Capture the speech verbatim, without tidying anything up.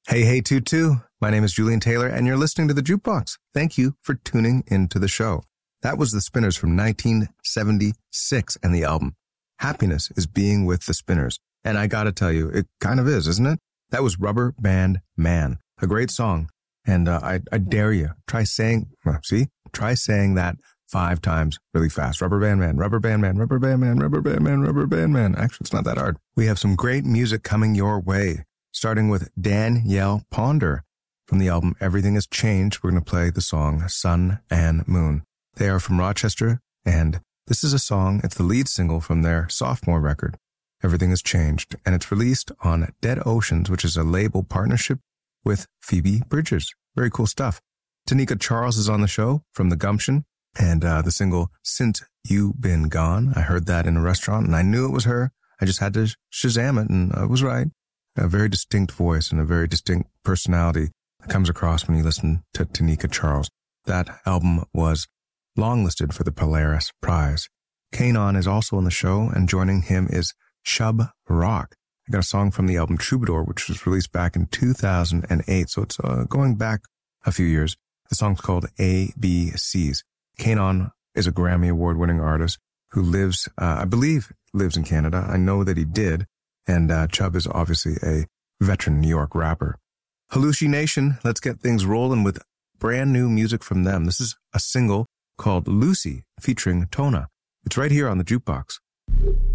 Hey, hey, Tutu. My name is Julian Taylor, and you're listening to The Jukebox. Thank you for tuning into the show. That was the Spinners from nineteen seventy-six and the album Happiness is Being with the Spinners. And I gotta tell you, it kind of is, isn't it? That was Rubber Band Man, a great song. And uh, I, I dare you, try saying, well, see, try saying that five times really fast. Rubber Band Man, Rubber Band Man, Rubber Band Man, Rubber Band Man, Rubber Band Man. Actually, it's not that hard. We have some great music coming your way, starting with Danielle Ponder from the album Everything Has Changed. We're going to play the song Sun and Moon. They are from Rochester, and this is a song, it's the lead single from their sophomore record, Everything Has Changed, and it's released on Dead Oceans, which is a label partnership with Phoebe Bridgers. Very cool stuff. Tanika Charles is on the show from The Gumption, and uh, the single Since You Been Gone. I heard that in a restaurant, and I knew it was her. I just had to Shazam it, and I was right. A very distinct voice and a very distinct personality that comes across when you listen to Tanika Charles. That album was longlisted for the Polaris Prize. Kanon is also on the show, and joining him is Chub Rock. I got a song from the album Troubadour, which was released back in two thousand eight, so it's uh, going back a few years. The song's called A B Cs. Kanon is a Grammy Award-winning artist who lives, uh, I believe, lives in Canada. I know that he did, and uh, Chub is obviously a veteran New York rapper. Halushi Nation, let's get things rolling with brand new music from them. This is a single called Lucy featuring Tona. It's right here on the Jukebox.